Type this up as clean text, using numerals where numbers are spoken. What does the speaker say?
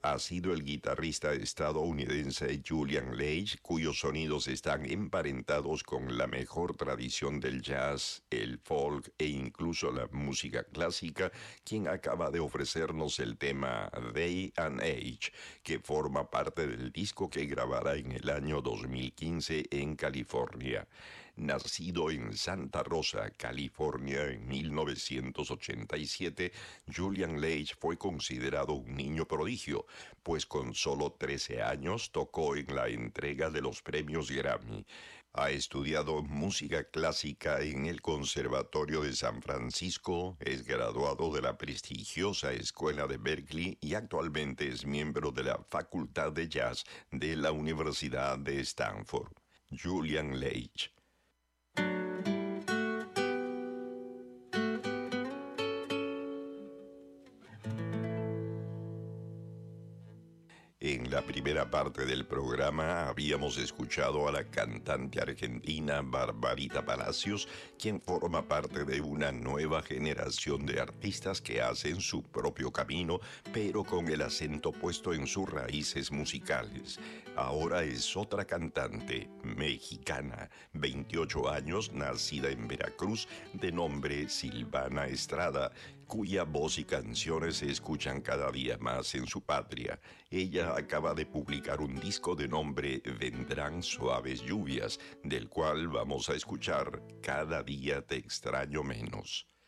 ha sido el guitarrista estadounidense Julian Lage, cuyos sonidos están emparentados con la mejor tradición del jazz, el folk e incluso la música clásica, quien acaba de ofrecernos el tema Day and Age, que forma parte del disco que grabará en el año 2015 en California. Nacido en Santa Rosa, California, en 1987, Julian Lage fue considerado un niño prodigio, pues con solo 13 años tocó en la entrega de los premios Grammy. Ha estudiado música clásica en el Conservatorio de San Francisco, es graduado de la prestigiosa Escuela de Berklee y actualmente es miembro de la Facultad de Jazz de la Universidad de Stanford. Julian Lage. En la primera parte del programa habíamos escuchado a la cantante argentina Barbarita Palacios, quien forma parte de una nueva generación de artistas que hacen su propio camino, pero con el acento puesto en sus raíces musicales. Ahora es otra cantante mexicana, 28 años, nacida en Veracruz, de nombre Silvana Estrada, cuya voz y canciones se escuchan cada día más en su patria. Ella acaba de publicar un disco de nombre Vendrán Suaves Lluvias, del cual vamos a escuchar Cada día te extraño menos.